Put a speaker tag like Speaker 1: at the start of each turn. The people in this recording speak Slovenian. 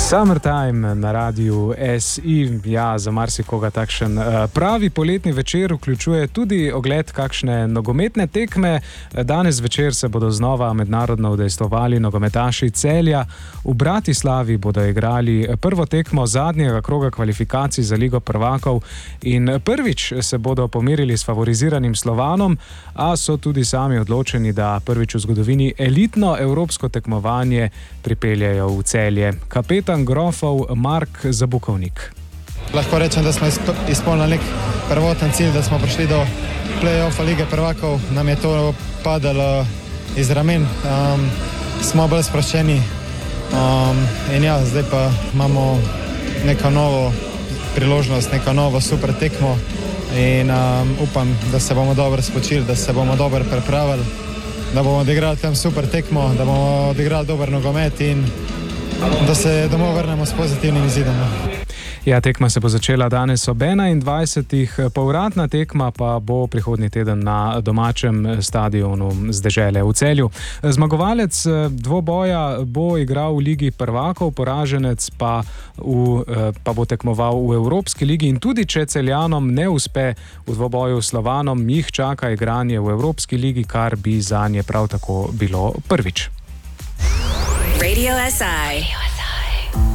Speaker 1: Summertime na radiju SI, ja, za marsikoga takšen pravi poletni večer vključuje tudi ogled kakšne nogometne tekme. Danes večer se bodo znova mednarodno udejstvovali nogometaši Celja. V Bratislavi bodo igrali prvo tekmo zadnjega kroga kvalifikacij za Ligo prvakov in prvič se bodo pomerili s favoriziranim Slovanom, a so tudi sami odločeni, da prvič v zgodovini elitno evropsko tekmovanje pripeljajo v Celje. Kapetan Grofov Mark Zabukovnik.
Speaker 2: Lahko rečem, da smo izpolnili nek prvoten cilj, da smo prišli do play-offa Lige prvakov. Nam je to padalo iz ramen. Smo bolj sproščeni in ja, zdaj pa imamo neko novo priložnost, neko novo super tekmo in upam, da se bomo dobro spočili, da se bomo dobro pripravili, da bomo odigrali tam super tekmo, da bomo odigrali dober nogomet in da se domov vrnemo s pozitivnim izidom.
Speaker 1: Ja, tekma se bo začela danes ob 21. Povratna tekma pa bo prihodnji teden na domačem stadionu z Dežele v Celju. Zmagovalec dvoboja bo igral v Ligi prvakov, poraženec pa bo tekmoval v Evropski ligi in tudi če Celjanom ne uspe v dvoboju s Slovanom, jih čaka igranje v Evropski ligi, kar bi zanje prav tako bilo prvič.
Speaker 3: Radio SI.